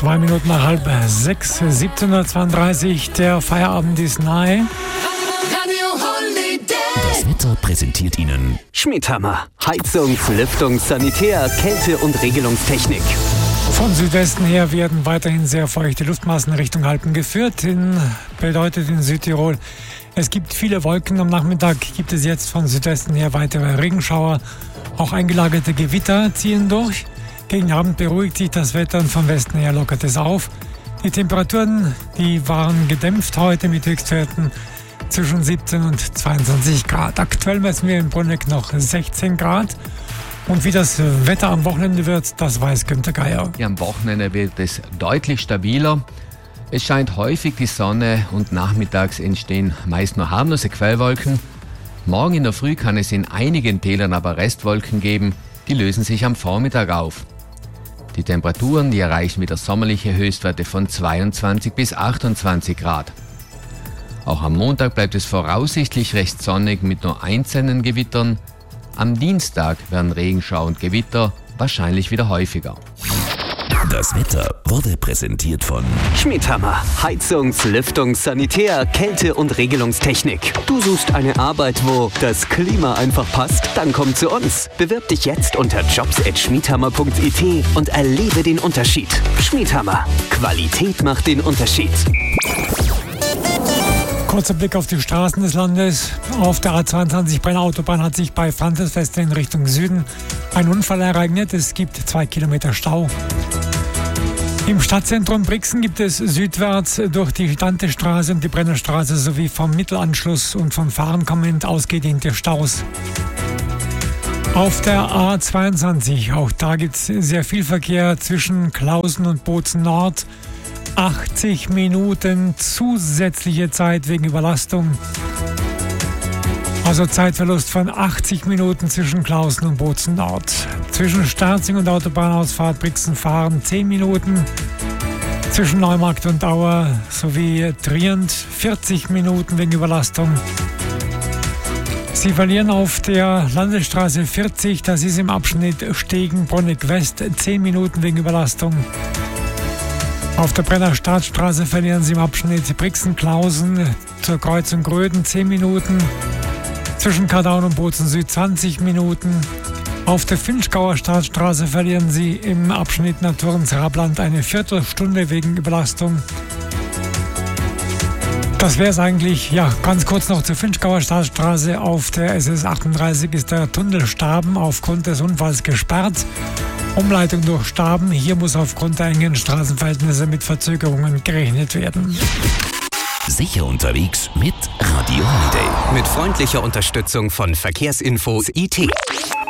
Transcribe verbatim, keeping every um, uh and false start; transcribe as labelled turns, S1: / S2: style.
S1: Zwei Minuten nach halb sechs, siebzehnhundertzweiunddreißig, der Feierabend ist nahe.
S2: Das Wetter präsentiert Ihnen
S3: Schmiedhammer. Heizungs-, Lüftungs-, Sanitär-, Kälte- und Regelungstechnik.
S1: Von Südwesten her werden weiterhin sehr feuchte Luftmassen Richtung Alpen geführt. In, bedeutet in Südtirol, es gibt viele Wolken. Am Nachmittag gibt es jetzt von Südwesten her weitere Regenschauer. Auch eingelagerte Gewitter ziehen durch. Gegen Abend beruhigt sich das Wetter und vom Westen her lockert es auf. Die Temperaturen, die waren gedämpft heute mit Höchstwerten zwischen siebzehn und zweiundzwanzig Grad. Aktuell messen wir in Bruneck noch sechzehn Grad. Und wie das Wetter am Wochenende wird, das weiß Günther Geier.
S4: Ja, am Wochenende wird es deutlich stabiler. Es scheint häufig die Sonne und nachmittags entstehen meist nur harmlose Quellwolken. Morgen in der Früh kann es in einigen Tälern aber Restwolken geben, die lösen sich am Vormittag auf. Die Temperaturen, die erreichen wieder sommerliche Höchstwerte von zweiundzwanzig bis achtundzwanzig Grad. Auch am Montag bleibt es voraussichtlich recht sonnig mit nur einzelnen Gewittern. Am Dienstag werden Regenschauer und Gewitter wahrscheinlich wieder häufiger.
S2: Das Wetter wurde präsentiert von
S3: Schmiedhammer. Heizungs-, Lüftungs-, Sanitär-, Kälte- und Regelungstechnik. Du suchst eine Arbeit, wo das Klima einfach passt? Dann komm zu uns. Bewirb dich jetzt unter jobs at schmiedhammer punkt i t und erlebe den Unterschied. Schmiedhammer. Qualität macht den Unterschied.
S1: Kurzer Blick auf die Straßen des Landes. Auf der A zweiundzwanzig Brenner Autobahn hat sich bei Franzensfeste in Richtung Süden ein Unfall ereignet. Es gibt zwei Kilometer Stau. Im Stadtzentrum Brixen gibt es südwärts durch die Dantestraße und die Brennerstraße sowie vom Mittelanschluss und vom Fahren kommend ausgedehnte Staus. Auf der A zweiundzwanzig, auch da gibt es sehr viel Verkehr zwischen Klausen und Bozen Nord. achtzig Minuten zusätzliche Zeit wegen Überlastung. Also Zeitverlust von achtzig Minuten zwischen Klausen und Bozen Nord. Zwischen Sterzing und Autobahnausfahrt Brixen fahren zehn Minuten. Zwischen Neumarkt und Auer sowie Trient vierzig Minuten wegen Überlastung. Sie verlieren auf der Landesstraße vierzig, das ist im Abschnitt Stegen-Bruneck West, zehn Minuten wegen Überlastung. Auf der Brenner Staatsstraße verlieren Sie im Abschnitt Brixen-Klausen zur Kreuzung Gröden zehn Minuten. Zwischen Kardaun und Bozen Süd zwanzig Minuten. Auf der Finchgauer Staatsstraße verlieren Sie im Abschnitt Naturens-Rabland eine Viertelstunde wegen Überlastung. Das wäre es eigentlich. Ja, ganz kurz noch zur Finchgauer Staatsstraße. Auf der S S achtunddreißig ist der Tunnel Staben aufgrund des Unfalls gesperrt. Umleitung durch Staben. Hier muss aufgrund der engen Straßenverhältnisse mit Verzögerungen gerechnet werden.
S2: Sicher unterwegs mit Radio Holiday.
S3: Mit freundlicher Unterstützung von Verkehrsinfos I T.